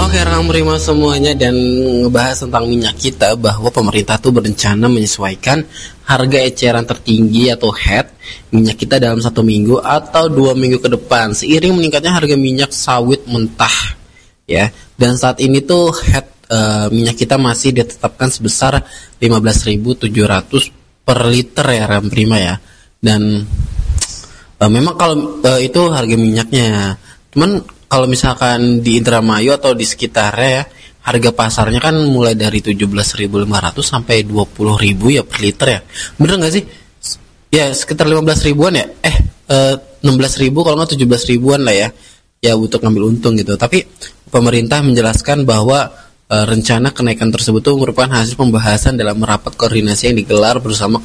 Oke, rekam prima semuanya dan ngebahas tentang minyak kita bahwa pemerintah tuh berencana menyesuaikan harga eceran tertinggi atau HET minyak kita dalam 1 minggu atau 2 minggu ke depan seiring meningkatnya harga minyak sawit mentah ya. Dan saat ini tuh HET minyak kita masih ditetapkan sebesar 15.700 per liter ya rekam prima ya. Dan memang kalau itu harga minyaknya. Cuman kalau misalkan di Indramayu atau di sekitarnya ya, harga pasarnya kan mulai dari 17.500 sampai 20.000 ya per liter ya. Bener nggak sih? Ya sekitar 15 ribuan ya. 16.000 kalau nggak 17 ribuan lah ya. Ya untuk ngambil untung gitu. Tapi pemerintah menjelaskan bahwa rencana kenaikan tersebut itu merupakan hasil pembahasan dalam rapat koordinasi yang digelar bersama